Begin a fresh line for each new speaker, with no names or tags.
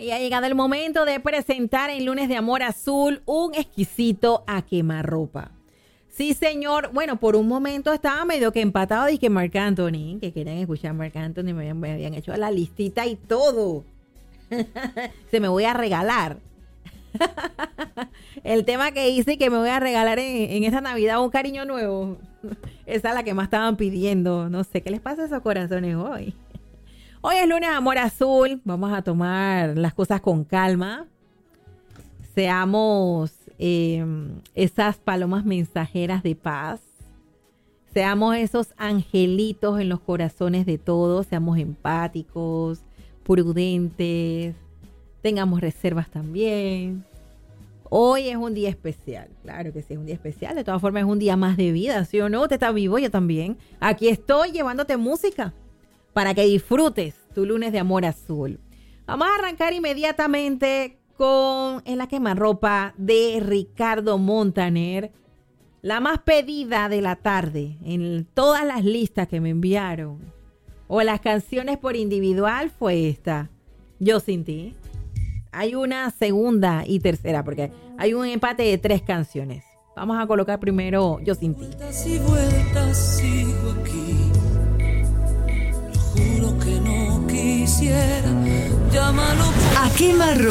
Y ha llegado el momento de presentar en Lunes de Amor Azul un exquisito a quemarropa. Sí, señor. Bueno, por un momento estaba medio que empatado y que Marc Anthony, que querían escuchar Marc Anthony, me habían hecho la listita y todo. Se me voy a regalar. El tema que hice que me voy a regalar en esta Navidad, un cariño nuevo. Esa es la que más estaban pidiendo. No sé qué les pasa a esos corazones hoy. Hoy es Lunes de Amor Azul. Vamos a tomar las cosas con calma. Seamos esas palomas mensajeras de paz. Seamos esos angelitos en los corazones de todos. Seamos empáticos, prudentes. Tengamos reservas también. Hoy es un día especial. Claro que sí, es un día especial. De todas formas, es un día más de vida, ¿sí o no? Usted está vivo, yo también. Aquí estoy llevándote música para que disfrutes tu Lunes de Amor Azul. Vamos a arrancar inmediatamente con la quemarropa de Ricardo Montaner. La más pedida de la tarde en todas las listas que me enviaron. O las canciones por individual fue esta. Yo sin ti. Hay una segunda y tercera porque hay un empate de 3 canciones. Vamos a colocar primero Yo sin ti.
Vueltas y vueltas sigo aquí. Lo juro que no quisiera. Llámalo.
A quemarropa.